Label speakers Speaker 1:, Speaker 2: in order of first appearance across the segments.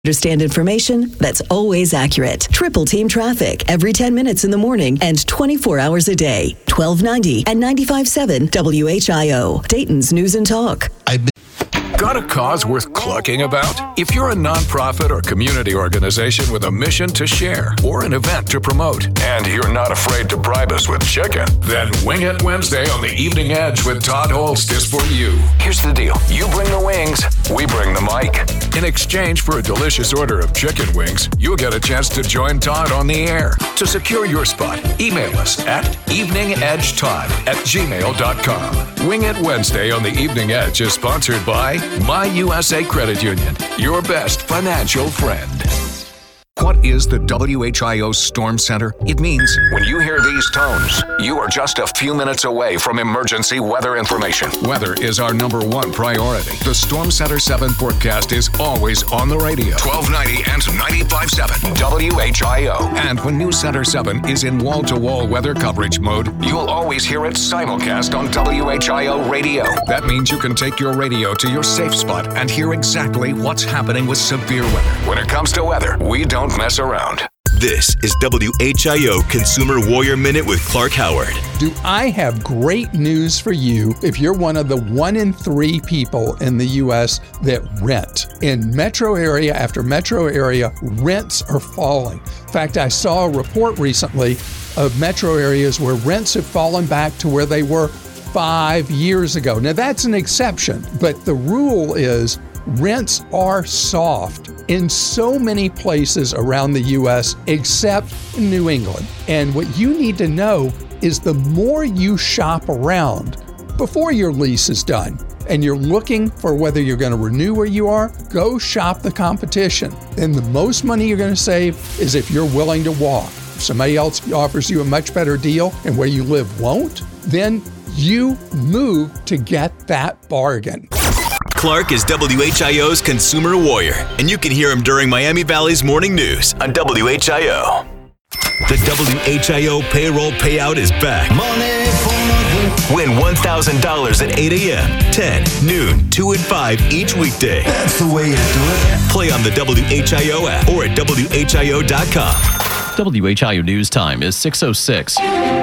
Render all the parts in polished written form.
Speaker 1: Understand information that's always accurate. Triple Team Traffic every 10 minutes in the morning and 24 hours a day. 1290 and 95.7 WHIO. Dayton's News and Talk.
Speaker 2: Got a cause worth clucking about? If you're a nonprofit or community organization with a mission to share or an event to promote, and you're not afraid to bribe us with chicken, then Wing It Wednesday on the Evening Edge with Todd Holst is for you. Here's the deal. You bring the wings, we bring the mic. In exchange for a delicious order of chicken wings, you'll get a chance to join Todd on the air. To secure your spot, email us at eveningedgetodd@gmail.com. Wing It Wednesday on the Evening Edge is sponsored by My USA Credit Union, your best financial friend. What is the WHIO Storm Center? It means when you hear these tones, you are just a few minutes away from emergency weather information. Weather is our number one priority. The Storm Center 7 forecast is always on the radio. 1290 and 95.7 WHIO. And when News Center 7 is in wall-to-wall weather coverage mode, you'll always hear it simulcast on WHIO radio. That means you can take your radio to your safe spot and hear exactly what's happening with severe weather. When it comes to weather, we don't mess around.
Speaker 3: This is WHIO Consumer Warrior Minute with Clark Howard.
Speaker 4: Do I have great news for you if you're one of the 1 in 3 people in the U.S. that rent? In metro area after metro area, rents are falling. In fact, I saw a report recently of metro areas where rents have fallen back to where they were 5 years ago. Now, that's an exception, but the rule is rents are soft in so many places around the U.S. except New England. And what you need to know is the more you shop around before your lease is done and you're looking for whether you're going to renew where you are, go shop the competition. And the most money you're going to save is if you're willing to walk. If somebody else offers you a much better deal and where you live won't, then you move to get that bargain.
Speaker 3: Clark is WHIO's Consumer Warrior, and you can hear him during Miami Valley's morning news on WHIO. The WHIO payroll payout is back. Win $1,000 at 8 a.m., 10, noon, 2 and 5 each weekday.
Speaker 5: That's the way to do it.
Speaker 3: Play on the WHIO app or at WHIO.com.
Speaker 6: WHIO News Time is 6:06.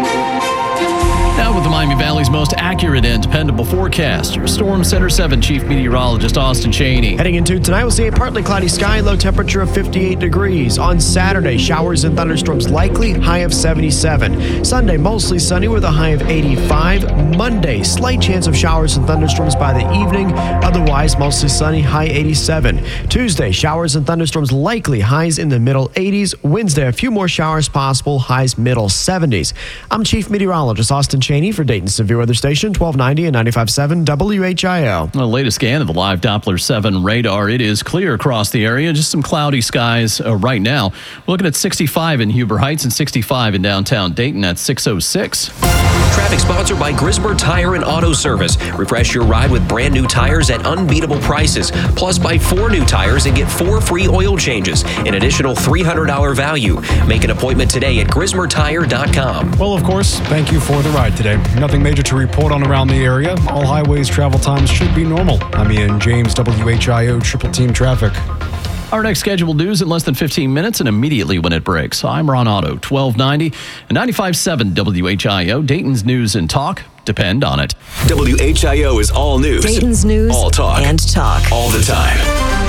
Speaker 6: Now with the Miami Valley's most accurate and dependable forecast, your Storm Center 7 Chief Meteorologist Austin Chaney.
Speaker 7: Heading into tonight, we'll see a partly cloudy sky, low temperature of 58 degrees. On Saturday, showers and thunderstorms likely, high of 77. Sunday, mostly sunny with a high of 85. Monday, slight chance of showers and thunderstorms by the evening. Otherwise, mostly sunny, high 87. Tuesday, showers and thunderstorms likely, highs in the middle 80s. Wednesday, a few more showers possible, highs middle 70s. I'm Chief Meteorologist Austin Chaney for Dayton Severe Weather Station, 1290 and 95.7 WHIO.
Speaker 6: The latest scan of the live Doppler 7 radar. It is clear across the area. Just some cloudy skies right now. We're looking at 65 in Huber Heights and 65 in downtown Dayton at 6:06.
Speaker 8: Traffic sponsored by Grismer Tire and Auto Service. Refresh your ride with brand new tires at unbeatable prices. Plus, buy 4 new tires and get 4 free oil changes. An additional $300 value. Make an appointment today at GrismerTire.com.
Speaker 9: Well, of course, thank you for the ride today. Nothing major to report on around the area. All highways travel times should be normal. I'm Ian James, WHIO Triple Team Traffic.
Speaker 6: Our next scheduled news in less than 15 minutes and immediately when it breaks. I'm Ron Otto, 1290 and 95.7 WHIO, Dayton's News and Talk. Depend on it.
Speaker 3: WHIO is all news.
Speaker 1: Dayton's News
Speaker 3: all talk.
Speaker 1: And talk.
Speaker 3: All the time.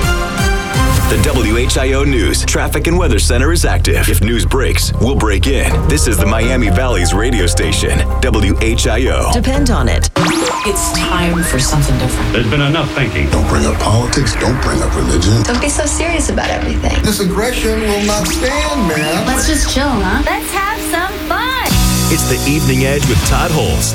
Speaker 3: The WHIO News Traffic and Weather Center is active. If news breaks, we'll break in. This is the Miami Valley's radio station, WHIO.
Speaker 1: Depend on it.
Speaker 10: It's time for something different.
Speaker 11: There's been enough thinking.
Speaker 5: Don't bring up politics. Don't bring up religion.
Speaker 12: Don't be so serious about everything.
Speaker 5: This aggression will not stand, man.
Speaker 10: Let's just chill, huh?
Speaker 12: Let's have some fun.
Speaker 3: It's the Evening Edge with Todd Holst.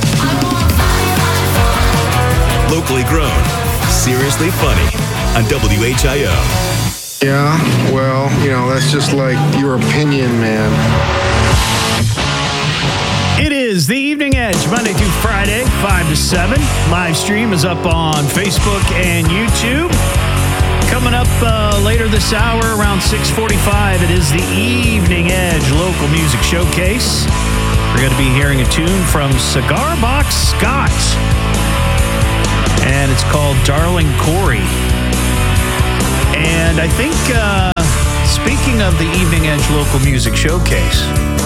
Speaker 3: Locally grown, seriously funny on WHIO.
Speaker 13: Yeah, well, that's just like your opinion, man.
Speaker 14: It is the Evening Edge, Monday through Friday, 5 to 7. Live stream is up on Facebook and YouTube. Coming up later this hour, around 6:45, it is the Evening Edge Local Music Showcase. We're going to be hearing a tune from Cigar Box Scott, and it's called Darling Corey. And I think, speaking of the Evening Edge Local Music Showcase,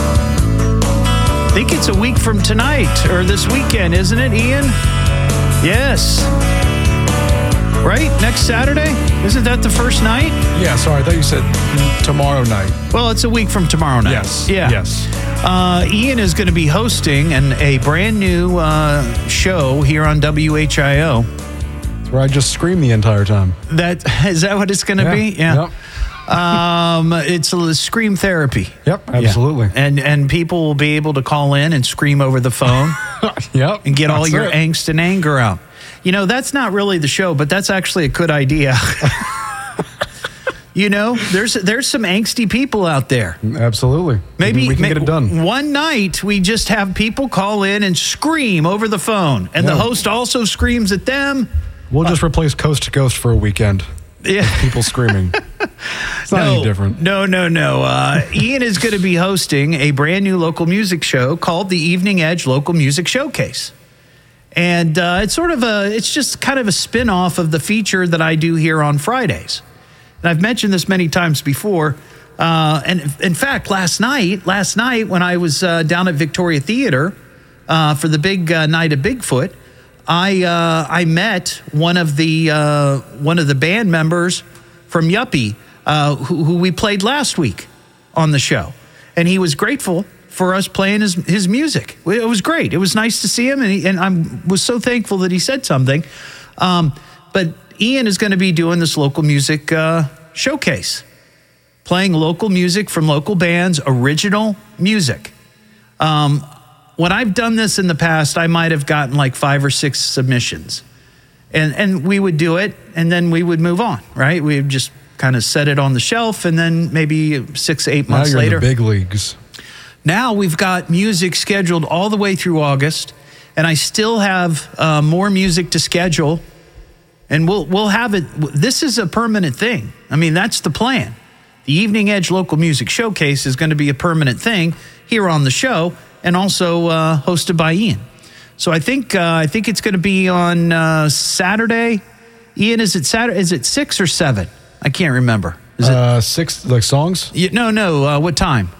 Speaker 14: I think it's a week from tonight, or this weekend, isn't it, Ian? Yes. Right? Next Saturday? Isn't that the first night?
Speaker 9: Yeah, sorry. I thought you said tomorrow night.
Speaker 14: Well, it's a week from tomorrow night.
Speaker 9: Yes.
Speaker 14: Yeah.
Speaker 9: Yes.
Speaker 14: Ian is going to be hosting a brand new show here on WHIO.
Speaker 9: Where I just scream the entire time.
Speaker 14: Is that what it's going to be? Yeah. Yep. It's a scream therapy.
Speaker 9: Yep, absolutely.
Speaker 14: Yeah. And people will be able to call in and scream over the phone.
Speaker 9: Yep.
Speaker 14: And get all your angst and anger out. You know, that's not really the show, but that's actually a good idea. You know, there's some angsty people out there.
Speaker 9: Absolutely.
Speaker 14: Maybe
Speaker 9: we can get it done.
Speaker 14: One night we just have people call in and scream over the phone, and the host also screams at them.
Speaker 9: We'll just replace Coast to Coast for a weekend.
Speaker 14: Yeah.
Speaker 9: People screaming. It's not any different.
Speaker 14: No. Ian is going to be hosting a brand new local music show called the Evening Edge Local Music Showcase. And it's just kind of a spin-off of the feature that I do here on Fridays. And I've mentioned this many times before. And in fact, last night when I was down at Victoria Theater for the big night of Bigfoot, I met one of the band members from Yuppie who we played last week on the show, and he was grateful for us playing his music. It was great. It was nice to see him, and I was so thankful that he said something. But Ian is going to be doing this local music showcase, playing local music from local bands, original music. When I've done this in the past, I might have gotten like 5 or 6 submissions. And we would do it, and then we would move on, right? We would just kind of set it on the shelf, and then maybe 6, 8 months
Speaker 9: now you're
Speaker 14: later.
Speaker 9: in the big leagues.
Speaker 14: Now we've got music scheduled all the way through August, and I still have more music to schedule, and we'll have it. This is a permanent thing. I mean, that's the plan. The Evening Edge Local Music Showcase is going to be a permanent thing here on the show, and also hosted by Ian. So I think it's going to be on Saturday. Ian, is it Saturday? Is it 6 or 7? I can't remember. Is
Speaker 9: it 6 like songs?
Speaker 14: No. What time?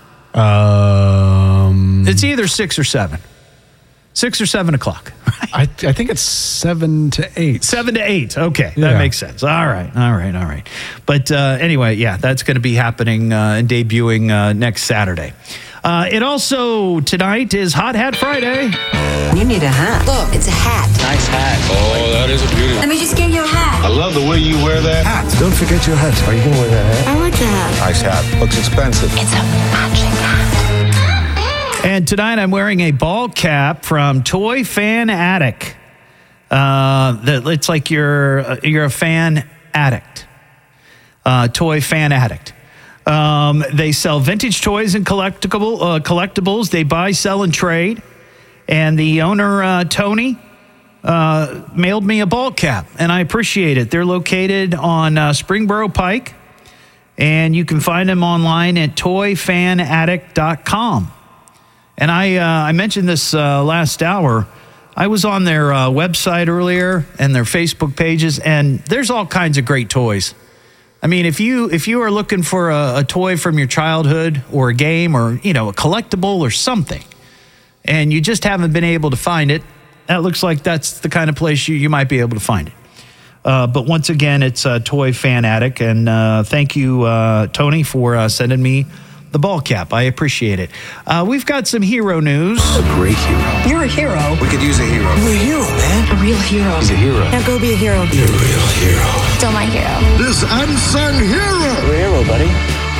Speaker 14: It's either 6 or 7. 6 or 7 o'clock.
Speaker 9: I think it's 7 to 8.
Speaker 14: 7 to 8. Okay, that makes sense. All right. But anyway, yeah, that's going to be happening and debuting next Saturday. It also, tonight is Hot Hat Friday.
Speaker 11: You need a hat.
Speaker 15: Look, it's a hat.
Speaker 16: Nice hat.
Speaker 15: Oh,
Speaker 16: that is a beauty.
Speaker 15: Let me just get you a hat.
Speaker 16: I love the way you wear that hat.
Speaker 5: Don't forget your hat. Are you going to wear that hat?
Speaker 15: I like the hat.
Speaker 16: Nice hat. Looks expensive.
Speaker 15: It's a matching hat.
Speaker 14: And tonight I'm wearing a ball cap from Toy Fan Addict. It's like you're a fan addict. Toy Fan Addict. They sell vintage toys and collectibles. They buy, sell, and trade. And the owner, Tony, mailed me a ball cap, and I appreciate it. They're located on Springboro Pike, and you can find them online at toyfanaddict.com. And I mentioned this last hour. I was on their website earlier and their Facebook pages, and there's all kinds of great toys. I mean, if you are looking for a toy from your childhood or a game or, a collectible or something, and you just haven't been able to find it, that looks like that's the kind of place you might be able to find it. But once again, it's Toy Fan Addict, and thank you, Tony, for sending me the ball cap. I appreciate it. We've got some hero news.
Speaker 5: A great hero.
Speaker 11: You're a hero.
Speaker 16: We could use a hero.
Speaker 5: You're a hero, man.
Speaker 11: A real hero.
Speaker 16: He's a hero.
Speaker 11: Now go be a hero.
Speaker 5: You're a real hero.
Speaker 15: Still my hero.
Speaker 5: This unsung hero.
Speaker 16: You're a hero, buddy.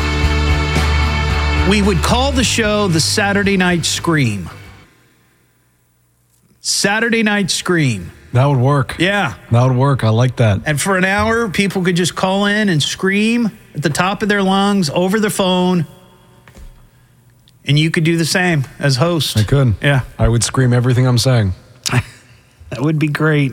Speaker 14: We would call the show the Saturday Night Scream. Saturday Night Scream.
Speaker 9: That would work.
Speaker 14: Yeah.
Speaker 9: That would work. I like that.
Speaker 14: And for an hour, people could just call in and scream at the top of their lungs over the phone. And you could do the same as host.
Speaker 9: I could.
Speaker 14: Yeah.
Speaker 9: I would scream everything I'm saying.
Speaker 14: That would be great.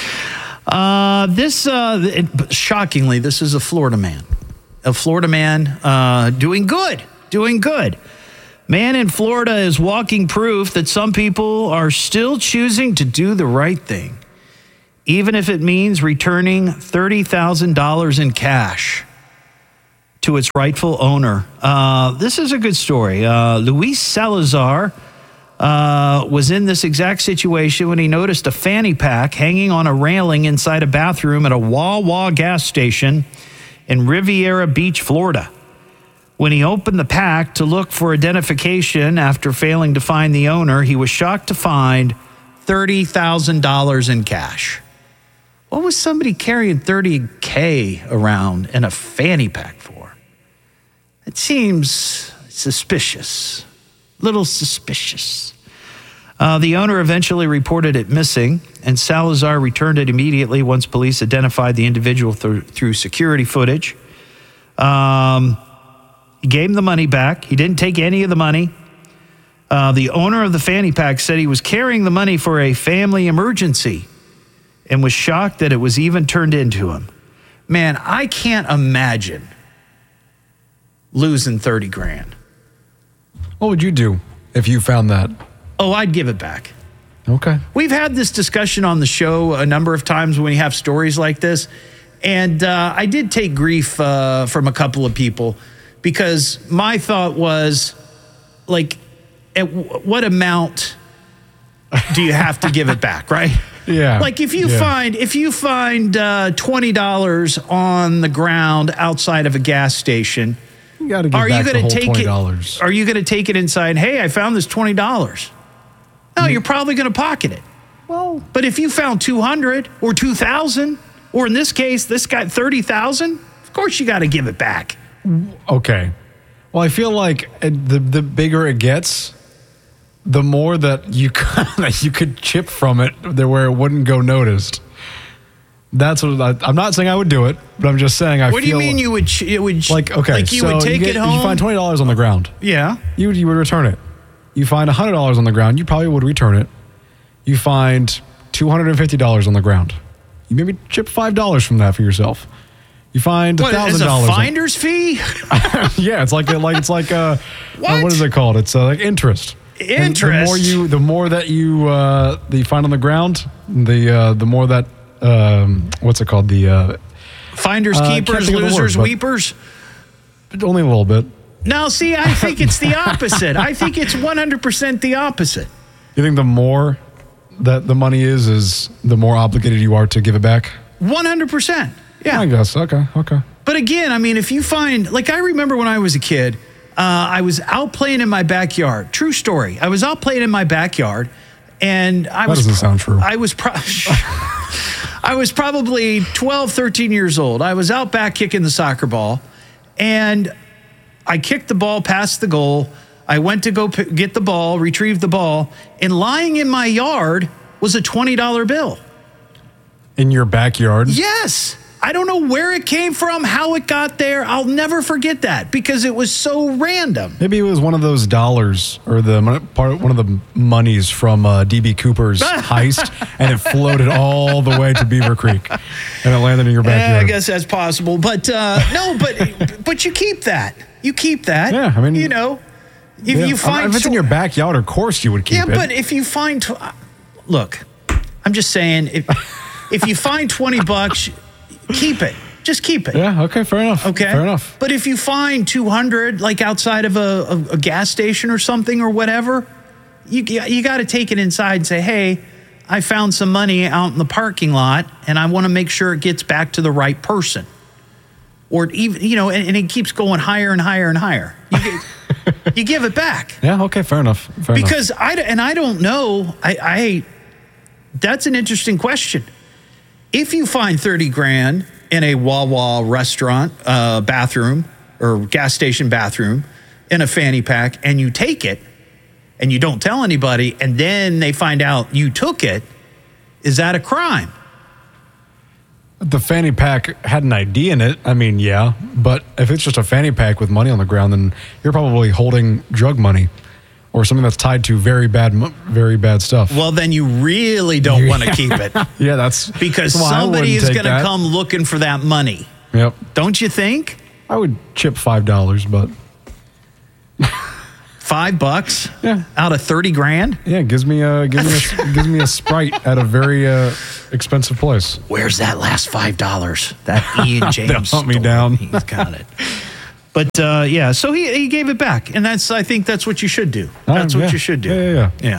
Speaker 14: Shockingly, this is a Florida man. A Florida man doing good. Man in Florida is walking proof that some people are still choosing to do the right thing, even if it means returning $30,000 in cash. to its rightful owner. This is a good story. Luis Salazar was in this exact situation when he noticed a fanny pack hanging on a railing inside a bathroom at a Wawa gas station in Riviera Beach, Florida. When he opened the pack to look for identification after failing to find the owner, he was shocked to find $30,000 in cash. What was somebody carrying $30K around in a fanny pack for? It seems suspicious, little suspicious. The owner eventually reported it missing, and Salazar returned it immediately once police identified the individual through security footage. He gave him the money back. He didn't take any of the money. The owner of the fanny pack said he was carrying the money for a family emergency and was shocked that it was even turned into him. Man, I can't imagine losing 30 grand.
Speaker 9: What would you do if you found that?
Speaker 14: Oh, I'd give it back.
Speaker 9: Okay.
Speaker 14: We've had this discussion on the show a number of times when we have stories like this. And I did take grief from a couple of people because my thought was, like, at what amount do you have to give it back, right?
Speaker 9: Yeah.
Speaker 14: Like if you find $20 on the ground outside of a gas station,
Speaker 9: you got to give back the whole $20.
Speaker 14: Are you going to take it inside? Hey, I found this $20. No, you're probably going to pocket it.
Speaker 9: Well,
Speaker 14: but if you found 200 or 2,000, or in this case, this got 30,000, of course you got to give it back.
Speaker 9: Okay. Well, I feel like the bigger it gets, the more that you could chip from it there where it wouldn't go noticed. That's what I'm not saying I would do it, but I'm just saying
Speaker 14: What do you mean you would
Speaker 9: like? Okay,
Speaker 14: like you
Speaker 9: so
Speaker 14: would take it home?
Speaker 9: You find $20 on the ground.
Speaker 14: Yeah,
Speaker 9: you would return it. You find $100 on the ground, you probably would return it. You find $250 on the ground, you maybe chip $5 from that for yourself. You find $1,000.
Speaker 14: As a finder's fee?
Speaker 9: Yeah, it's like what is it called? It's like interest.
Speaker 14: Interest.
Speaker 9: And the more that you find on the ground, the more that what's it called? The
Speaker 14: finders, keepers, losers, weepers.
Speaker 9: Only a little bit.
Speaker 14: Now, see, I think it's the opposite. I think it's 100% the opposite.
Speaker 9: You think the more that the money is the more obligated you are to give it back?
Speaker 14: 100%. Yeah.
Speaker 9: I guess. Okay.
Speaker 14: But again, I mean, if you find, like I remember when I was a kid, I was out playing in my backyard. True story. I was out playing in my backyard, and
Speaker 9: that doesn't sound true.
Speaker 14: I was probably 12, 13 years old. I was out back kicking the soccer ball, and I kicked the ball past the goal. I went to go get the ball, retrieve the ball, and lying in my yard was a $20 bill.
Speaker 9: In your backyard?
Speaker 14: Yes. I don't know where it came from, how it got there. I'll never forget that because it was so random.
Speaker 9: Maybe it was one of those dollars or one of the monies from D.B. Cooper's heist, and it floated all the way to Beaver Creek, and it landed in your backyard.
Speaker 14: I guess that's possible, but no, but you keep that. You keep that.
Speaker 9: Yeah, I mean,
Speaker 14: you know, if you find
Speaker 9: if it's in your backyard, of course you would keep it.
Speaker 14: Yeah, but if you find, look, I'm just saying, if you find $20. Keep it. Just keep it.
Speaker 9: Yeah, okay, fair enough.
Speaker 14: Okay.
Speaker 9: Fair enough.
Speaker 14: But if you find 200, like outside of a gas station or something or whatever, you got to take it inside and say, hey, I found some money out in the parking lot, and I want to make sure it gets back to the right person. Or even, you know, and it keeps going higher and higher and higher. You give it back.
Speaker 9: Yeah, okay, fair enough.
Speaker 14: Because I don't know. That's an interesting question. If you find 30 grand in a Wawa restaurant bathroom or gas station bathroom in a fanny pack and you take it and you don't tell anybody and then they find out you took it, is that a crime?
Speaker 9: The fanny pack had an ID in it. I mean, yeah. But if it's just a fanny pack with money on the ground, then you're probably holding drug money or something that's tied to very bad stuff.
Speaker 14: Well, then you really don't want to keep it.
Speaker 9: Yeah, that's
Speaker 14: because somebody is going to come looking for that money.
Speaker 9: Yep.
Speaker 14: Don't you think?
Speaker 9: I would chip $5, but
Speaker 14: $5?
Speaker 9: Yeah.
Speaker 14: Out of 30 grand?
Speaker 9: Yeah, gives me a Sprite at a very expensive place.
Speaker 14: Where's that last $5? That Ian James.
Speaker 9: They'll hunt me down.
Speaker 14: He's got it. But yeah, so he gave it back, and I think that's what you should do. That's what you should do.
Speaker 9: Yeah.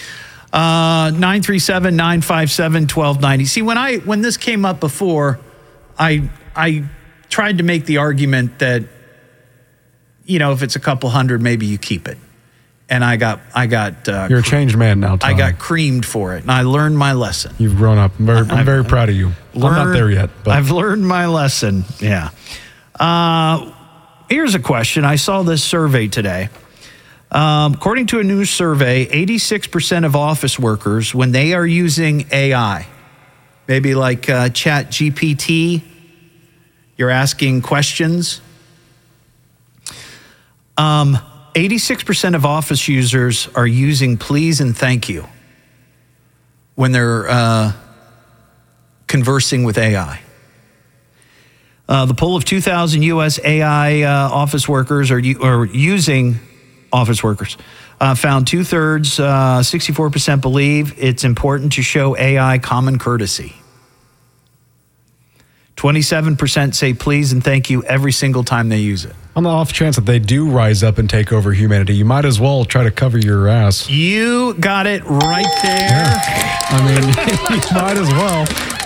Speaker 14: 937-957-1290. See, when this came up before, I tried to make the argument that, if it's a couple hundred, maybe you keep it. And I got.
Speaker 9: You're a changed man now, Tom.
Speaker 14: I got creamed for it, and I learned my lesson.
Speaker 9: You've grown up. I'm very proud of you. I'm not there yet, but
Speaker 14: I've learned my lesson. Yeah. Here's a question. I saw this survey today. According to a new survey, 86% of office workers, when they are using AI, maybe like Chat GPT, you're asking questions. 86% of office users are using please and thank you when they're conversing with AI. The poll of 2,000 U.S. AI office workers or using office workers found 2/3, 64% believe it's important to show AI common courtesy. 27% say please and thank you every single time they use it.
Speaker 9: On the off chance that they do rise up and take over humanity, you might as well try to cover your ass.
Speaker 14: You got it right there.
Speaker 9: Yeah. I mean, you might as well.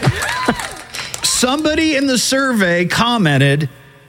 Speaker 14: Somebody in the survey commented,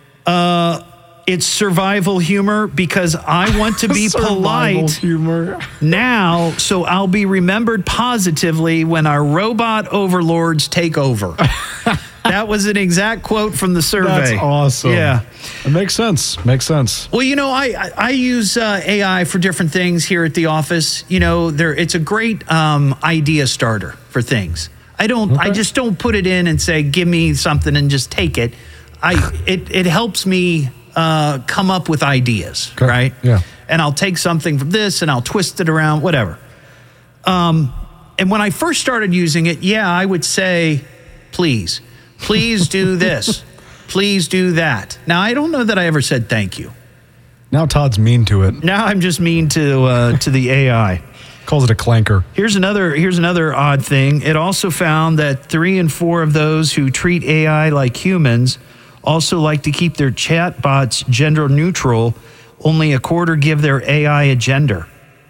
Speaker 14: it's survival humor because I want to be polite
Speaker 9: humor
Speaker 14: now, so I'll be remembered positively when our robot overlords take over. That was an exact quote from the survey.
Speaker 9: That's awesome.
Speaker 14: Yeah.
Speaker 9: It makes sense. Well,
Speaker 14: I use AI for different things here at the office. It's a great idea starter for things. I just don't put it in and say, give me something and just take it. It helps me come up with ideas, right?
Speaker 9: Yeah.
Speaker 14: And I'll take something from this and I'll twist it around, whatever. And when I first started using it, I would say, please do this. Please do that. Now, I don't know that I ever said thank you.
Speaker 9: Now Todd's mean to it.
Speaker 14: Now I'm just mean to the AI.
Speaker 9: Calls it a clanker.
Speaker 14: Here's another odd thing. It also found that 3 in 4 of those who treat AI like humans also like to keep their chatbots gender neutral. Only a quarter give their AI a gender.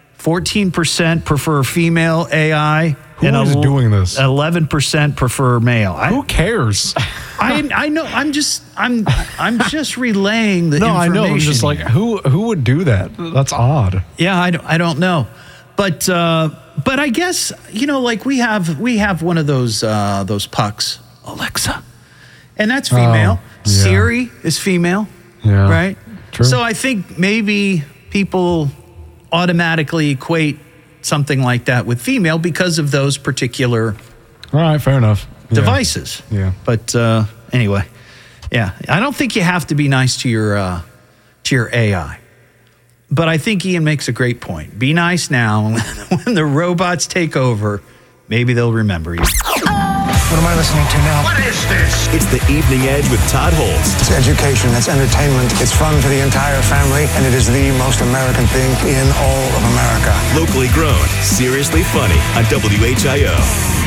Speaker 14: 14% prefer female AI.
Speaker 9: Who is doing this?
Speaker 14: 11% prefer male.
Speaker 9: Who cares?
Speaker 14: I know. I'm just relaying the information.
Speaker 9: No, I know. I'm just like, who would do that? That's odd.
Speaker 14: Yeah, I don't know. But I guess, like we have one of those pucks, Alexa, and that's female. Siri is female, right?
Speaker 9: True.
Speaker 14: So I think maybe people automatically equate something like that with female because of those particular
Speaker 9: all right, fair enough.
Speaker 14: devices.
Speaker 9: Yeah.
Speaker 14: But anyway, I don't think you have to be nice to your AI. But I think Ian makes a great point. Be nice now. When the robots take over, maybe they'll remember you.
Speaker 5: What am I listening to now? What is this?
Speaker 3: It's the Evening Edge with Todd Holst.
Speaker 13: It's education, it's entertainment, it's fun for the entire family, and it is the most American thing in all of America.
Speaker 3: Locally grown, seriously funny on WHIO.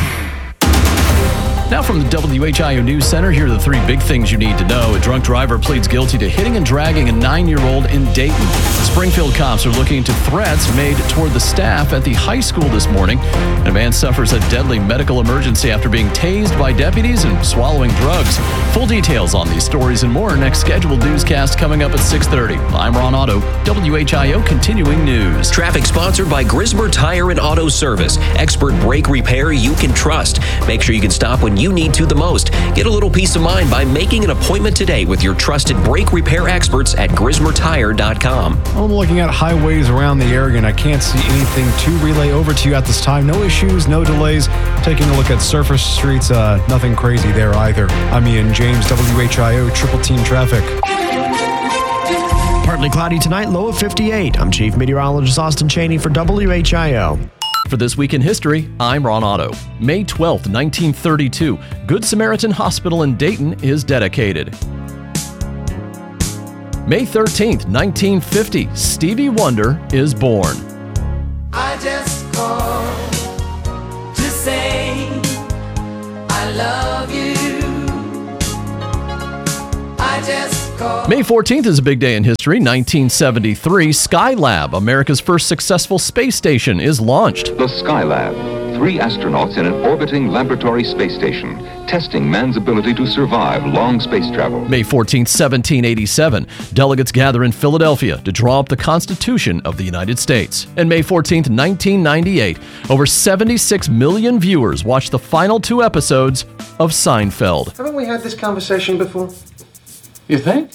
Speaker 6: Now from the WHIO News Center, here are the 3 big things you need to know. A drunk driver pleads guilty to hitting and dragging a 9-year-old in Dayton. Springfield cops are looking into threats made toward the staff at the high school this morning. And a man suffers a deadly medical emergency after being tased by deputies and swallowing drugs. Full details on these stories and more next scheduled newscast coming up at 6:30. I'm Ron Otto, WHIO Continuing News.
Speaker 8: Traffic sponsored by Grismer Tire and Auto Service. Expert brake repair you can trust. Make sure you can stop when you need to the most. Get a little peace of mind by making an appointment today with your trusted brake repair experts at GrismerTire.com.
Speaker 9: I'm looking at highways around the area and I can't see anything to relay over to you at this time. No issues, no delays. Taking a look at surface streets, nothing crazy there either. I'm Ian James, WHIO Triple Team Traffic.
Speaker 7: Partly cloudy tonight, low of 58. I'm Chief Meteorologist Austin Cheney for WHIO.
Speaker 6: For This Week in History, I'm Ron Otto. May 12th, 1932, Good Samaritan Hospital in Dayton is dedicated. May 13th, 1950, Stevie Wonder is born.
Speaker 17: I just called to say I love you. I just call.
Speaker 6: May 14th is a big day in history. 1973, Skylab, America's first successful space station, is launched.
Speaker 18: The Skylab. 3 astronauts in an orbiting laboratory space station, testing man's ability to survive long space travel.
Speaker 6: May 14th, 1787, delegates gather in Philadelphia to draw up the Constitution of the United States. And May 14th, 1998, over 76 million viewers watched the final 2 episodes of Seinfeld.
Speaker 19: Haven't we had this conversation before?
Speaker 20: You think?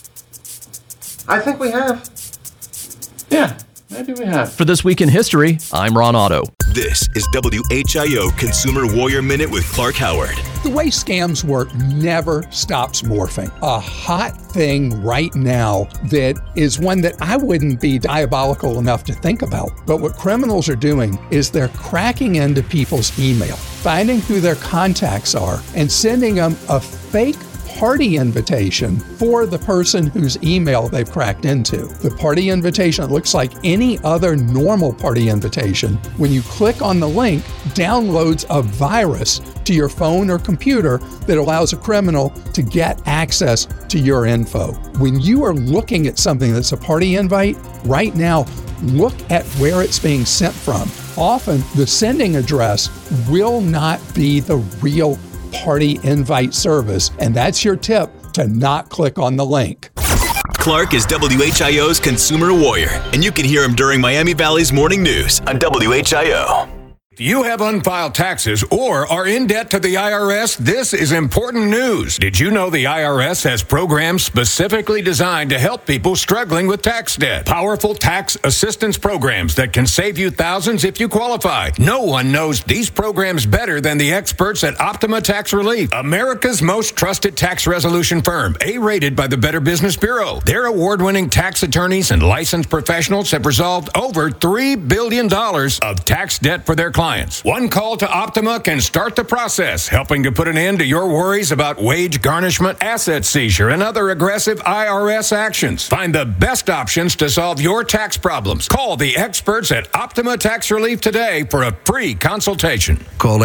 Speaker 19: I think we have.
Speaker 20: Yeah, maybe we have.
Speaker 6: For This Week in History, I'm Ron Otto.
Speaker 3: This is WHIO Consumer Warrior Minute with Clark Howard.
Speaker 4: The way scams work never stops morphing. A hot thing right now that is one that I wouldn't be diabolical enough to think about. But what criminals are doing is they're cracking into people's email, finding who their contacts are, and sending them a fake party invitation for the person whose email they've cracked into. The party invitation looks like any other normal party invitation. When you click on the link, downloads a virus to your phone or computer that allows a criminal to get access to your info. When you are looking at something that's a party invite, right now, look at where it's being sent from. Often, the sending address will not be the real party invite service, and that's your tip to not click on the link.
Speaker 3: Clark is WHIO's Consumer Warrior, and you can hear him during Miami Valley's Morning News on WHIO.
Speaker 2: If you have unfiled taxes or are in debt to the IRS, this is important news. Did you know the IRS has programs specifically designed to help people struggling with tax debt? Powerful tax assistance programs that can save you thousands if you qualify. No one knows these programs better than the experts at Optima Tax Relief, America's most trusted tax resolution firm, A-rated by the Better Business Bureau. Their award-winning tax attorneys and licensed professionals have resolved over $3 billion of tax debt for their clients. One call to Optima can start the process, helping to put an end to your worries about wage garnishment, asset seizure, and other aggressive IRS actions. Find the best options to solve your tax problems. Call the experts at Optima Tax Relief today for a free consultation.
Speaker 21: Call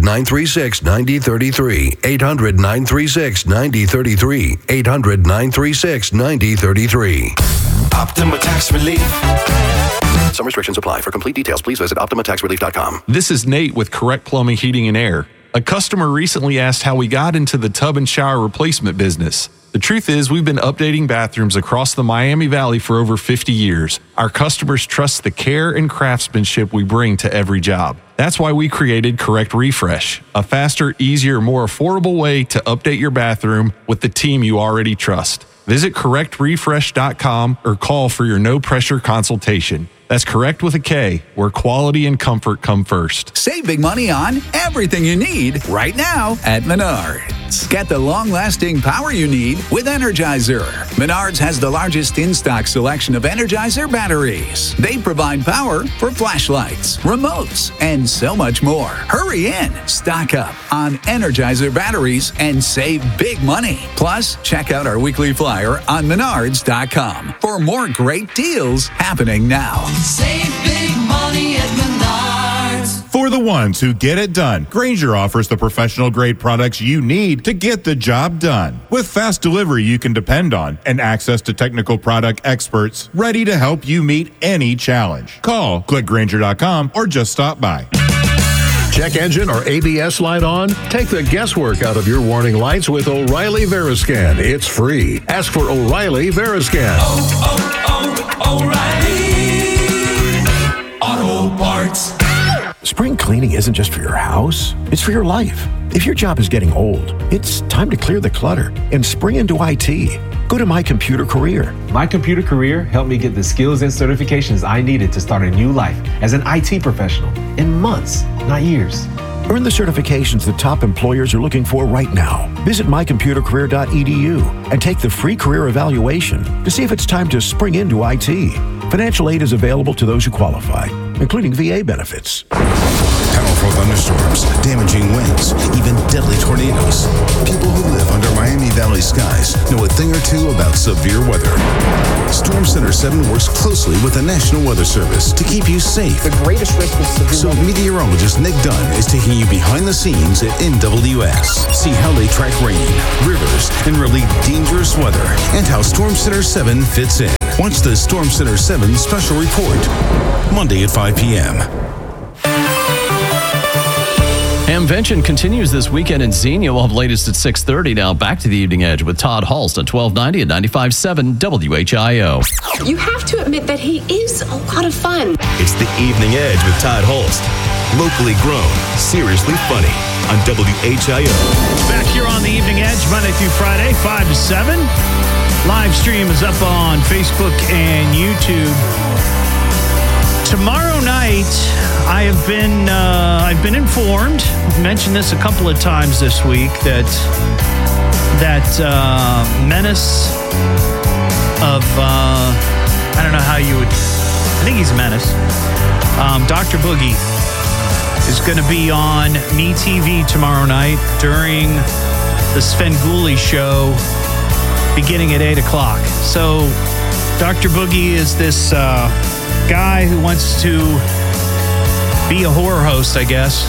Speaker 21: 800-936-9033. 800-936-9033. 800-936-9033.
Speaker 22: Optima Tax Relief.
Speaker 23: Some restrictions apply. For complete details, please visit OptimaTaxRelief.com.
Speaker 24: This is Nate with Correct Plumbing, Heating, and Air. A customer recently asked how we got into the tub and shower replacement business. The truth is, we've been updating bathrooms across the Miami Valley for over 50 years. Our customers trust the care and craftsmanship we bring to every job. That's why we created Correct Refresh, a faster, easier, more affordable way to update your bathroom with the team you already trust. Visit CorrectRefresh.com or call for your no-pressure consultation. That's Correct with a K, where quality and comfort come first.
Speaker 25: Save big money on everything you need right now at Menards. Get the long-lasting power you need with Energizer. Menards has the largest in-stock selection of Energizer batteries. They provide power for flashlights, remotes, and so much more. Hurry in, stock up on Energizer batteries, and save big money. Plus, check out our weekly flyer on Menards.com for more great deals happening now.
Speaker 17: Save big money at Menards.
Speaker 26: For the ones who get it done, Grainger offers the professional-grade products you need to get the job done. With fast delivery you can depend on and access to technical product experts ready to help you meet any challenge. Call, click Grainger.com, or just stop by.
Speaker 27: Check engine or ABS light on? Take the guesswork out of your warning lights with O'Reilly Veriscan. It's free. Ask for O'Reilly Veriscan.
Speaker 17: O'Reilly Auto Parts.
Speaker 28: Spring cleaning isn't just for your house, it's for your life. If your job is getting old, it's time to clear the clutter and spring into IT. Go to My Computer Career.
Speaker 29: My Computer Career helped me get the skills and certifications I needed to start a new life as an IT professional in months, not years.
Speaker 28: Earn the certifications the top employers are looking for right now. Visit mycomputercareer.edu and take the free career evaluation to see if it's time to spring into IT. Financial aid is available to those who qualify, including VA benefits.
Speaker 30: Powerful thunderstorms, damaging winds, even deadly tornadoes. People who live under Miami Valley skies know a thing or two about severe weather. Storm Center 7 works closely with the National Weather Service to keep you safe.
Speaker 1: The greatest risk is severe.
Speaker 30: So meteorologist Nick Dunn is taking you behind the scenes at NWS. See how they track rain, rivers, and relieve dangerous weather, and how Storm Center 7 fits in. Watch the Storm Center 7 special report, Monday at 5 p.m.
Speaker 6: Hamvention continues this weekend in Xenia. We'll have latest at 6:30. Now back to the Evening Edge with Todd Hulst on 1290 and 95.7 WHIO.
Speaker 5: You have to admit that he is a lot of fun.
Speaker 3: It's the Evening Edge with Todd Hulst. Locally grown, seriously funny on WHIO.
Speaker 10: Back here on the Evening Edge, Monday through Friday, 5 to 7. Live stream is up on Facebook and YouTube. Tomorrow night, I've been informed, mentioned this a couple of times this week, that Menace of, I don't know how you would, I think he's Menace, Dr. Boogie is going to be on MeTV tomorrow night during the Svengoolie show beginning at 8 o'clock. So Dr. Boogie is this guy who wants to be a horror host, I guess.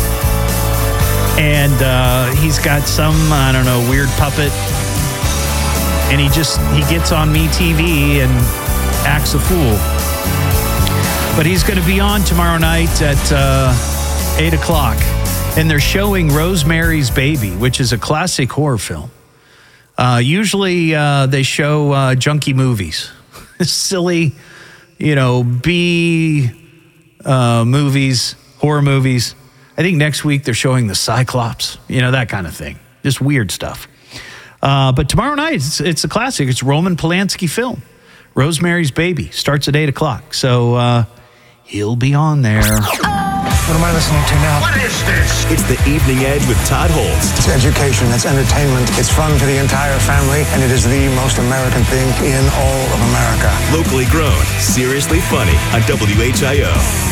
Speaker 10: And he's got some, I don't know, weird puppet. And he gets on MeTV and acts a fool. But he's going to be on tomorrow night at 8 o'clock. And they're showing Rosemary's Baby, which is a classic horror film. Usually they show junky movies. Silly, B movies, horror movies. I think next week they're showing the Cyclops, that kind of thing. Just weird stuff. But tomorrow night, it's a classic. It's a Roman Polanski film. Rosemary's Baby starts at 8 o'clock. So he'll be on there.
Speaker 1: What am I listening to now?
Speaker 3: What is this? It's the Evening Edge with Todd Hulst.
Speaker 1: It's education, it's entertainment, it's fun for the entire family, and it is the most American thing in all of America.
Speaker 3: Locally grown, seriously funny on WHIO.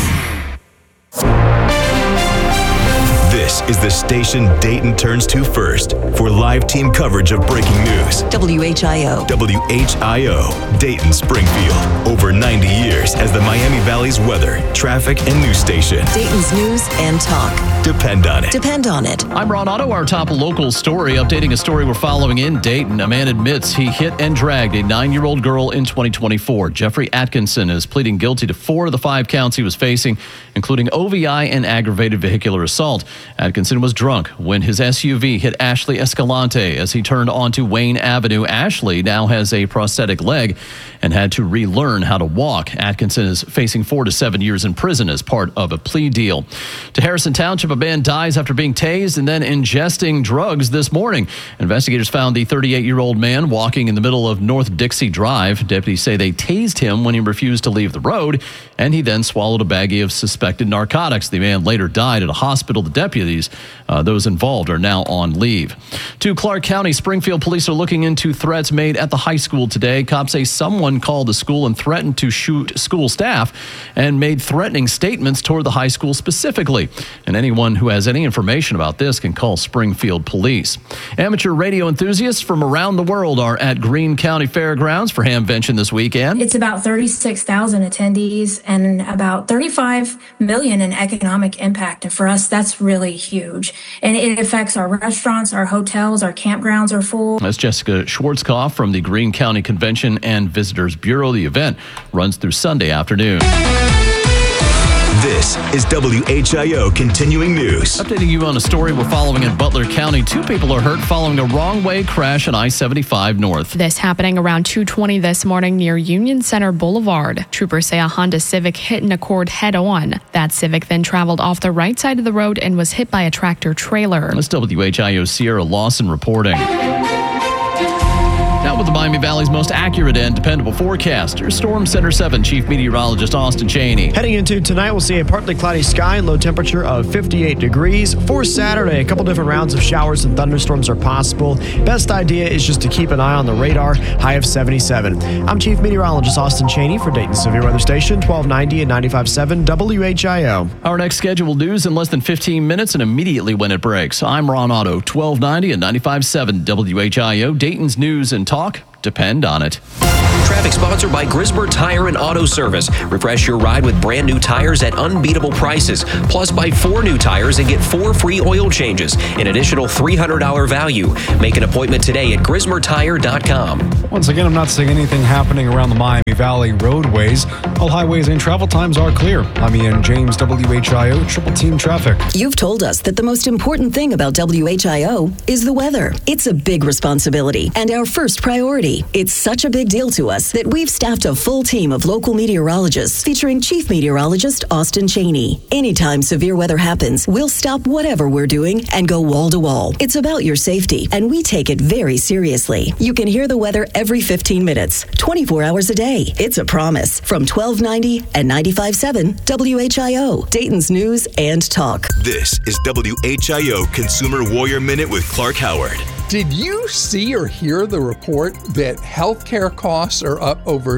Speaker 3: This is the station Dayton turns to first for live team coverage of breaking news.
Speaker 11: WHIO.
Speaker 3: WHIO, Dayton, Springfield. Over 90 years as the Miami Valley's weather, traffic, and news station.
Speaker 11: Dayton's news and talk.
Speaker 3: Depend on it.
Speaker 11: Depend on it.
Speaker 6: I'm Ron Otto, our top local story, updating a story we're following in Dayton. A man admits he hit and dragged a 9-year-old girl in 2024. Jeffrey Atkinson is pleading guilty to 4 of the 5 counts he was facing, including OVI and aggravated vehicular assault. Atkinson was drunk when his SUV hit Ashley Escalante as he turned onto Wayne Avenue. Ashley now has a prosthetic leg and had to relearn how to walk. Atkinson is facing 4 to 7 years in prison as part of a plea deal. To Harrison Township, a man dies after being tased and then ingesting drugs this morning. Investigators found the 38-year-old man walking in the middle of North Dixie Drive. Deputies say they tased him when he refused to leave the road, and he then swallowed a baggie of suspected narcotics. The man later died at a hospital. The deputies, those involved, are now on leave. To Clark County, Springfield police are looking into threats made at the high school today. Cops say someone called the school and threatened to shoot school staff and made threatening statements toward the high school specifically. And anyone who has any information about this can call Springfield Police. Amateur radio enthusiasts from around the world are at Greene County Fairgrounds for Hamvention this weekend.
Speaker 12: It's about 36,000 attendees and about 35 million in economic impact. And for us, that's really huge. And it affects our restaurants, our hotels, our campgrounds are full.
Speaker 6: That's Jessica Schwarzkopf from the Greene County Convention and Visitors Bureau. The event runs through Sunday afternoon.
Speaker 3: This is WHIO Continuing News.
Speaker 6: Updating you on a story we're following in Butler County. 2 people are hurt following a wrong-way crash on I-75 North.
Speaker 13: This happening around 2:20 this morning near Union Center Boulevard. Troopers say a Honda Civic hit an Accord head-on. That Civic then traveled off the right side of the road and was hit by a tractor-trailer.
Speaker 6: That's WHIO Sierra Lawson reporting. Now with the Miami Valley's most accurate and dependable forecast, your Storm Center 7 Chief Meteorologist Austin Cheney.
Speaker 7: Heading into tonight, we'll see a partly cloudy sky and low temperature of 58 degrees. For Saturday, a couple different rounds of showers and thunderstorms are possible. Best idea is just to keep an eye on the radar, high of 77. I'm Chief Meteorologist Austin Cheney for Dayton Severe Weather Station, 1290 and 95.7 WHIO.
Speaker 6: Our next scheduled news in less than 15 minutes and immediately when it breaks. I'm Ron Otto, 1290 and 95.7 WHIO, Dayton's news and talk. Depend on it.
Speaker 4: Traffic sponsored by Grismer Tire and Auto Service. Refresh your ride with brand new tires at unbeatable prices. Plus, buy 4 new tires and get 4 free oil changes. An additional $300 value. Make an appointment today at GrismerTire.com.
Speaker 8: Once again, I'm not seeing anything happening around the Miami Valley roadways. All highways and travel times are clear. I'm Ian James, WHIO Triple Team Traffic.
Speaker 11: You've told us that the most important thing about WHIO is the weather. It's a big responsibility and our first priority. It's such a big deal to us that we've staffed a full team of local meteorologists featuring Chief Meteorologist Austin Cheney. Anytime severe weather happens, we'll stop whatever we're doing and go wall to wall. It's about your safety, and we take it very seriously. You can hear the weather every 15 minutes, 24 hours a day. It's a promise from 1290 and 95.7 WHIO, Dayton's News and Talk.
Speaker 3: This is WHIO Consumer Warrior Minute with Clark Howard.
Speaker 9: Did you see or hear the report that healthcare costs are up over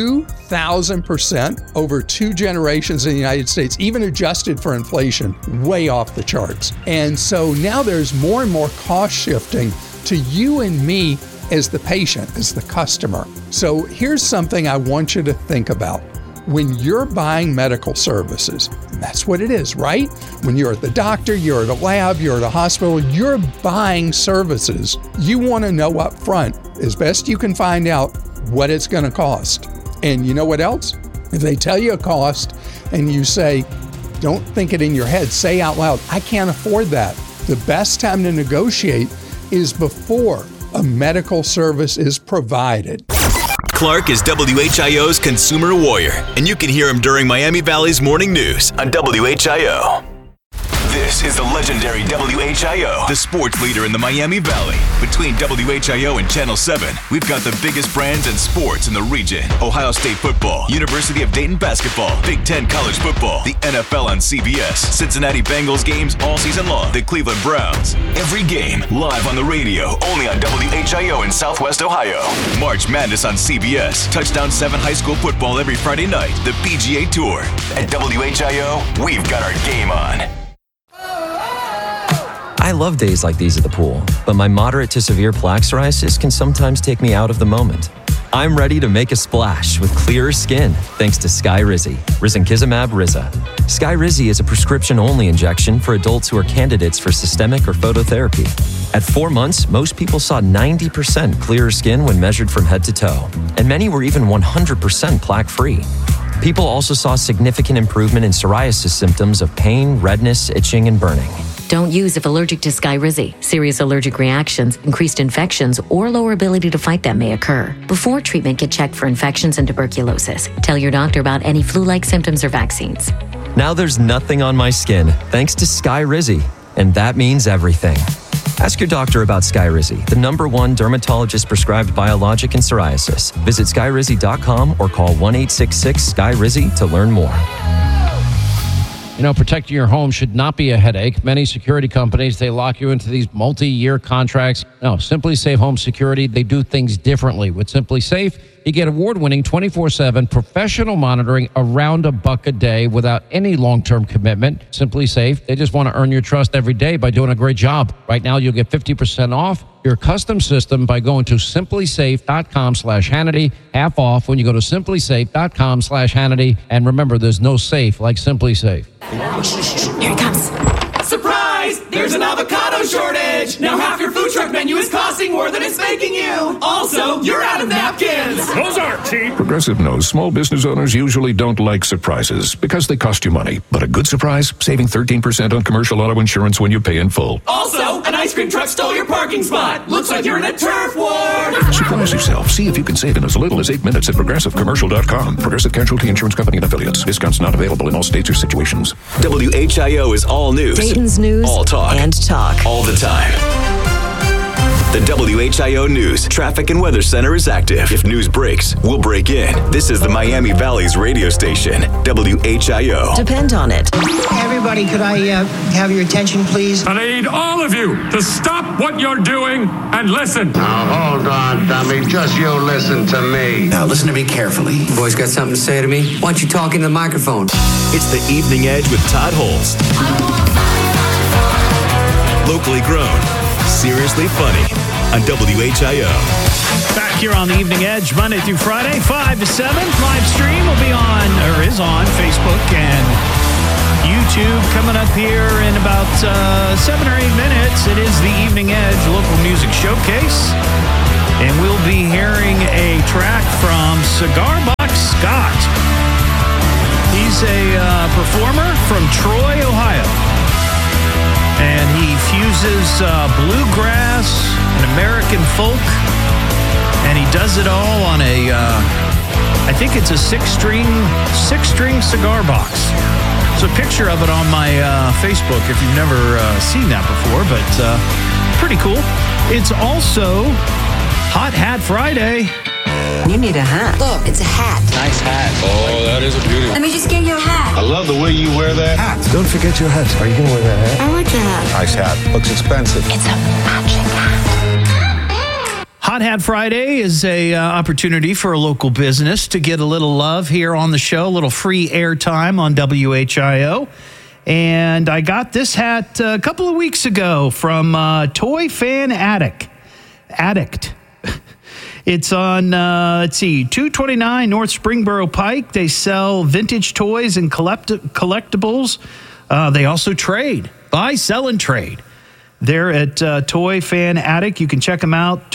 Speaker 9: 2,000% over 2 generations in the United States, even adjusted for inflation, way off the charts? And so now there's more and more cost shifting to you and me as the patient, as the customer. So here's something I want you to think about. When you're buying medical services, that's what it is, right? When you're at the doctor, you're at a lab, you're at a hospital, you're buying services. You want to know up front, as best you can find out, what it's going to cost. And you know what else? If they tell you a cost and you say, don't think it in your head, say out loud, I can't afford that. The best time to negotiate is before a medical service is provided.
Speaker 3: Clark is WHIO's consumer warrior, and you can hear him during Miami Valley's morning news on WHIO. This is the legendary WHIO, the sports leader in the Miami Valley. Between WHIO and Channel 7, we've got the biggest brands in sports in the region. Ohio State football, University of Dayton basketball, Big Ten college football, the NFL on CBS, Cincinnati Bengals games all season long, the Cleveland Browns. Every game live on the radio, only on WHIO in Southwest Ohio. March Madness on CBS, Touchdown 7 high school football every Friday night, the PGA Tour. At WHIO, we've got our game on.
Speaker 14: I love days like these at the pool, but my moderate to severe plaque psoriasis can sometimes take me out of the moment. I'm ready to make a splash with clearer skin thanks to Skyrizi, Risankizumab Riza. Skyrizi is a prescription-only injection for adults who are candidates for systemic or phototherapy. At 4 months, most people saw 90% clearer skin when measured from head to toe, and many were even 100% plaque-free. People also saw significant improvement in psoriasis symptoms of pain, redness, itching, and burning.
Speaker 15: Don't use if allergic to Skyrizi. Serious allergic reactions, increased infections, or lower ability to fight them may occur. Before treatment, get checked for infections and tuberculosis. Tell your doctor about any flu-like symptoms or vaccines.
Speaker 14: Now there's nothing on my skin thanks to Skyrizi, and that means everything. Ask your doctor about Skyrizi, the #1 dermatologist-prescribed biologic in psoriasis. Visit Skyrizi.com or call 1-866-SKYRIZI to learn more.
Speaker 16: You know, protecting your home should not be a headache. Many security companies, they lock you into these multi-year contracts. No, Simply Safe Home Security, they do things differently. With Simply Safe, you get award-winning 24/7 professional monitoring around $1 a day without any long-term commitment. Simply Safe, they just want to earn your trust every day by doing a great job. Right now, you'll get 50% off your custom system by going to simplysafe.com/Hannity, half off when you go to simplysafe.com/Hannity. And remember, there's no safe like Simply Safe.
Speaker 15: Here it comes.
Speaker 17: Surprise! There's an avocado shortage! Now half your food truck menu is costing more than it's making you! Also, you're out of napkins!
Speaker 18: Those aren't cheap! Progressive knows small business owners usually don't like surprises because they cost you money. But a good surprise, saving 13% on commercial auto insurance when you pay in full.
Speaker 17: Also, an ice cream truck stole your parking spot! Looks like you're in a turf war!
Speaker 18: Surprise yourself. See if you can save in as little as 8 minutes at ProgressiveCommercial.com. Progressive Casualty Insurance Company and Affiliates. Discounts not available in all states or situations.
Speaker 3: WHIO is all news.
Speaker 11: Dayton's News
Speaker 3: all talk.
Speaker 11: and Talk.
Speaker 3: All the time. The WHIO News Traffic and Weather Center is active. If news breaks, we'll break in. This is the Miami Valley's radio station, WHIO.
Speaker 11: Depend on it.
Speaker 19: Everybody, could I have your attention, please?
Speaker 20: I need all of you to stop what you're doing and listen.
Speaker 21: Now, hold on, dummy. Just you listen to me.
Speaker 31: Now, listen to me carefully. The boy's got something to say to me. Why don't you talk into the microphone?
Speaker 3: It's the Evening Edge with Todd Holst. Locally grown, seriously funny. on WHIO.
Speaker 10: Back here on the Evening Edge, Monday through Friday, 5 to 7. Live stream will be on, or is on, Facebook and YouTube. Coming up here in about 7 or 8 minutes, it is the Evening Edge Local Music Showcase. And we'll be hearing a track from Cigar Box Scott. He's a performer from Troy, Ohio. And he fuses bluegrass and American folk. And he does it all on a, I think it's a six-string cigar box. There's a picture of it on my Facebook if you've never seen that before, but pretty cool. It's also Hot Hat Friday.
Speaker 2: You need a hat. Look, it's a hat.
Speaker 5: Nice hat. Oh, that is a beauty.
Speaker 2: Let me just get you a hat.
Speaker 5: I love the way you wear that hat.
Speaker 1: Don't forget your hat. Are you going to wear that hat?
Speaker 2: I like a hat.
Speaker 5: Nice hat. Looks expensive.
Speaker 2: It's a matching hat.
Speaker 10: Hot Hat Friday is a opportunity for a local business to get a little love here on the show, a little free airtime on WHIO. And I got this hat a couple of weeks ago from Toy Fan Addict. It's on, 229 North Springboro Pike. They sell vintage toys and collectibles. They also trade, buy, sell, and trade. They're at Toy Fan Addict. You can check them out,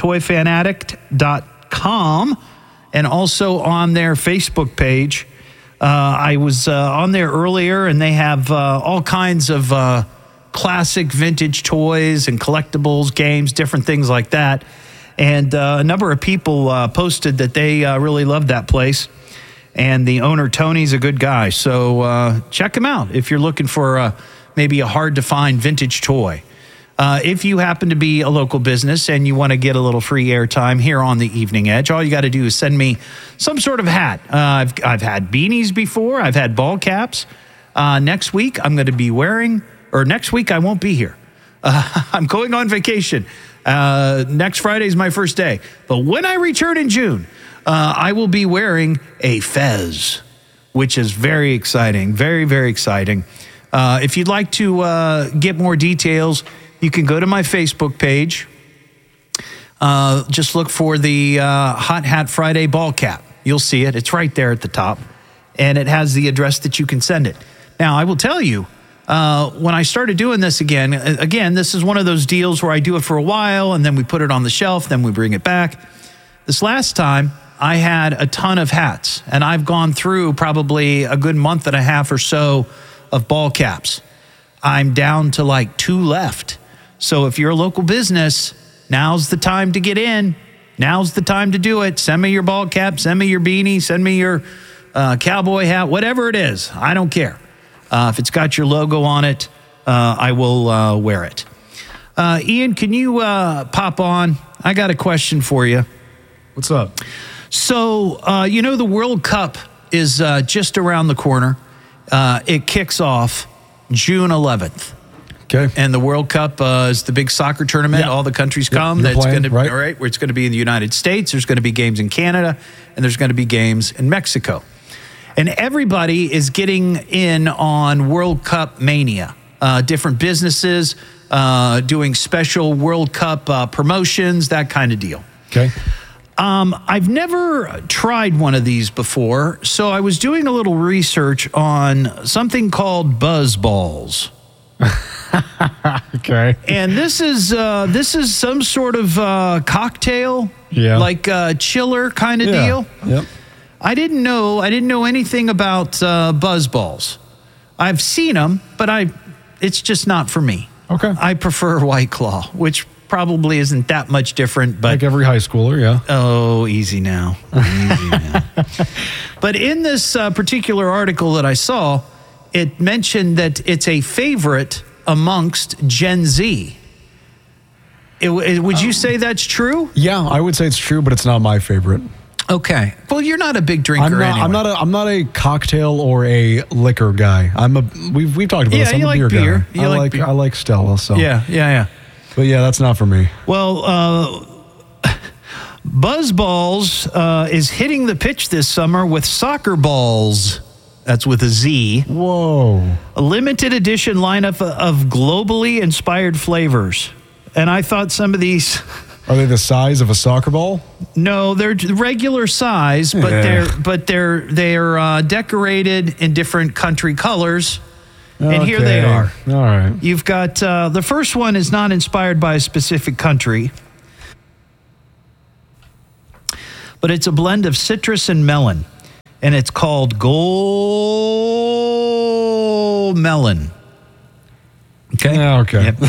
Speaker 10: toyfanaddict.com, and also on their Facebook page. I was on there earlier, and they have all kinds of classic vintage toys and collectibles, games, different things like that. And a number of people posted that they really love that place. And the owner, Tony's a good guy. So check him out if you're looking for maybe a hard-to-find vintage toy. If you happen to be a local business and you want to get a little free airtime here on the Evening Edge, all you got to do is send me some sort of hat. I've had beanies before. I've had ball caps. Next week, I'm going to be wearing, or next week I won't be here. I'm going on vacation. Next Friday is my first day. But when I return in June, I will be wearing a fez, which is very exciting. Very, very exciting. If you'd like to get more details, you can go to my Facebook page. Just look for the Hot Hat Friday ball cap. You'll see it. It's right there at the top. And it has the address that you can send it. Now, I will tell you, when I started doing this again, this is one of those deals where I do it for a while, and then we put it on the shelf, then we bring it back. This last time, I had a ton of hats, and I've gone through probably a good month and a half or so of ball caps. I'm down to like 2 left. So if you're a local business, now's the time to get in. Now's the time to do it. Send me your ball cap, send me your beanie, send me your cowboy hat, whatever it is. I don't care. If it's got your logo on it, I will wear it. Ian, can you pop on? I got a question for you.
Speaker 8: What's up?
Speaker 10: So, the World Cup is just around the corner. It kicks off June 11th.
Speaker 8: Okay.
Speaker 10: And the World Cup is the big soccer tournament. Yeah. All the countries come.
Speaker 8: That's
Speaker 10: going to be
Speaker 8: right.
Speaker 10: All right. Where it's going to be in the United States. There's going to be games in Canada, and there's going to be games in Mexico. And everybody is getting in on World Cup mania. Different businesses doing special World Cup promotions, that kind of deal.
Speaker 8: Okay.
Speaker 10: I've never tried one of these before, so I was doing a little research on something called Buzz Balls.
Speaker 8: Okay.
Speaker 10: And this is some sort of cocktail, like chiller kind of deal.
Speaker 8: Yep.
Speaker 10: I didn't know anything about Buzz Balls. I've seen them, but it's just not for me.
Speaker 8: Okay.
Speaker 10: I prefer White Claw, which probably isn't that much different. But
Speaker 8: like every high schooler, yeah.
Speaker 10: Oh, easy now. Easy now. But in this particular article that I saw, it mentioned that it's a favorite amongst Gen Z. Would you say that's true?
Speaker 8: Yeah, I would say it's true, but it's not my favorite.
Speaker 10: Okay. Well, you're not a big drinker anyway.
Speaker 8: I'm not a cocktail or a liquor guy. We've talked about this. I'm a beer guy. I like Stella. So
Speaker 10: yeah.
Speaker 8: But yeah, that's not for me.
Speaker 10: Well, Buzz Balls is hitting the pitch this summer with soccer balls. That's with a Z.
Speaker 8: Whoa.
Speaker 10: A limited edition lineup of globally inspired flavors. And I thought some of these
Speaker 8: Are they the size of a soccer ball?
Speaker 10: No, they're regular size, but they're decorated in different country colors. And here they are.
Speaker 8: All right.
Speaker 10: You've got the first one is not inspired by a specific country, but it's a blend of citrus and melon, and it's called Gold Melon. Okay.
Speaker 8: Okay.
Speaker 10: Yep.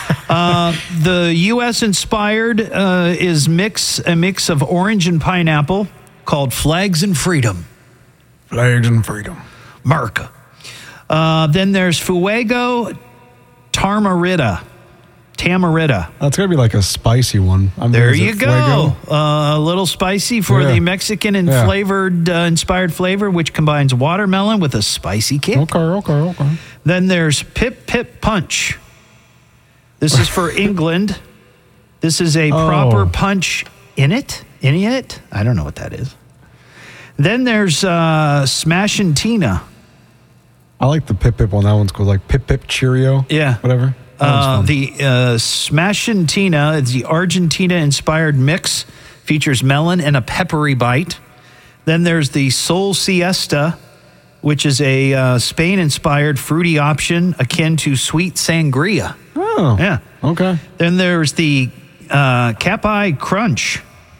Speaker 10: The U.S. inspired is a mix of orange and pineapple called Flags and Freedom.
Speaker 8: Flags and Freedom.
Speaker 10: America. Then there's Fuego Tamarita.
Speaker 8: That's got to be like a spicy one.
Speaker 10: There you go. A little spicy for the Mexican and flavored, inspired flavor, which combines watermelon with a spicy kick.
Speaker 8: Okay.
Speaker 10: Then there's Pip Pip Punch. This is for England. This is a proper punch in it. I don't know what that is. Then there's Smashin' Tina.
Speaker 8: I like the Pip Pip one. That one's cool. Like Pip Pip Cheerio.
Speaker 10: Yeah.
Speaker 8: Whatever.
Speaker 10: The Smashin' Tina is the Argentina-inspired mix. Features melon and a peppery bite. Then there's the Sol Siesta, which is a Spain-inspired fruity option akin to sweet sangria.
Speaker 8: Oh.
Speaker 10: Yeah.
Speaker 8: Okay.
Speaker 10: Then there's the Capai Crush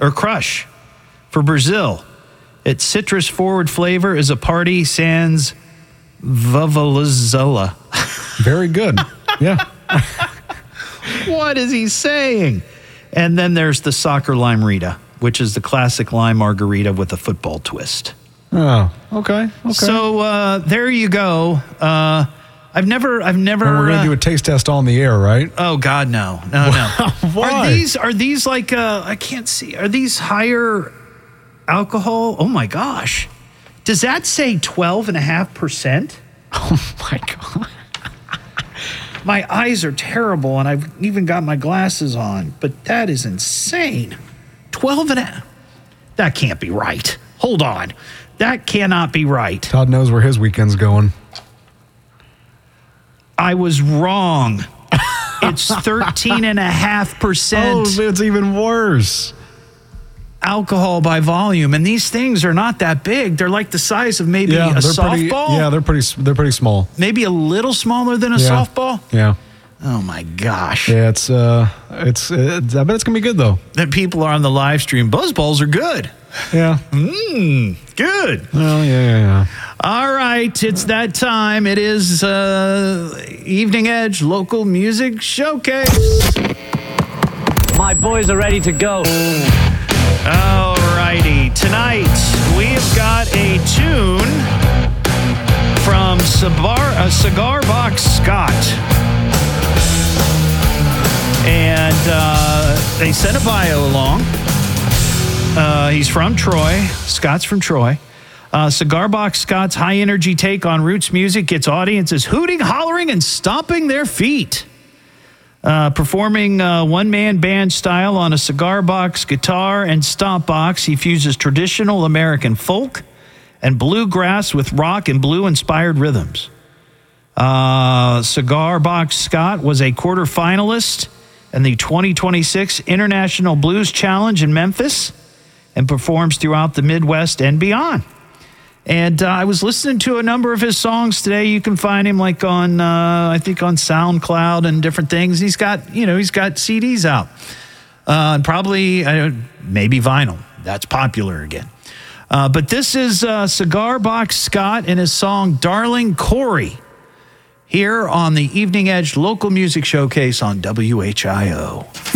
Speaker 10: for Brazil. Its citrus-forward flavor is a party sans Vavalazola.
Speaker 8: Very good. Yeah.
Speaker 10: What is he saying? And then there's the Soccer Limerita, which is the classic lime margarita with a football twist.
Speaker 8: Oh, okay.
Speaker 10: So there you go. I've never.
Speaker 8: And we're gonna do a taste test on the air, right?
Speaker 10: Oh God, no.
Speaker 8: Why?
Speaker 10: Are these like? I can't see. Are these higher alcohol? Oh my gosh. Does that say 12.5%?
Speaker 8: Oh my God.
Speaker 10: My eyes are terrible, and I've even got my glasses on, but that is insane. 12.5. That can't be right. Hold on. That cannot be right.
Speaker 8: Todd knows where his weekend's going.
Speaker 10: I was wrong. It's 13.5%.
Speaker 8: Oh, it's even worse.
Speaker 10: Alcohol by volume, and these things are not that big. They're like the size of maybe a softball.
Speaker 8: They're pretty small.
Speaker 10: Maybe a little smaller than a softball.
Speaker 8: Yeah.
Speaker 10: Oh my gosh.
Speaker 8: Yeah, it's I bet it's gonna be good though.
Speaker 10: That people are on the live stream. Buzzballs are good.
Speaker 8: Yeah.
Speaker 10: Good.
Speaker 8: Well, yeah.
Speaker 10: All right, it's that time. It is Evening Edge Local Music Showcase.
Speaker 12: My boys are ready to go.
Speaker 10: All righty. Tonight, we have got a tune from Cigar Box Scott. And they sent a bio along. He's from Troy. Scott's from Troy. Cigar Box Scott's high-energy take on roots music gets audiences hooting, hollering, and stomping their feet. Performing one-man band style on a cigar box guitar and stomp box, he fuses traditional American folk and bluegrass with rock and blue-inspired rhythms. Cigar Box Scott was a quarterfinalist in the 2026 International Blues Challenge in Memphis and performs throughout the Midwest and beyond. And I was listening to a number of his songs today. You can find him like on, I think on SoundCloud and different things. He's got CDs out. And probably, maybe vinyl. That's popular again. But this is Cigar Box Scott and his song, Darling Corey, here on the Evening Edge Local Music Showcase on WHIO.